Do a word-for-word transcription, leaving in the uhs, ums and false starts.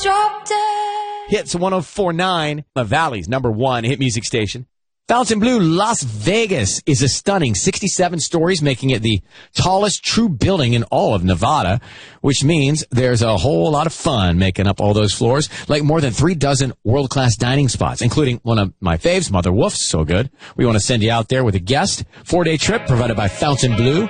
Drop dead. Hits one oh four point nine, the Valley's number one hit music station. Fontainebleau, Las Vegas is a stunning sixty-seven stories, making it the tallest true building in all of Nevada, which means there's a whole lot of fun making up all those floors, like more than three dozen world-class dining spots, including one of my faves, Mother Wolf's, so good. We want to send you out there with a guest. Four-day trip provided by Fontainebleau.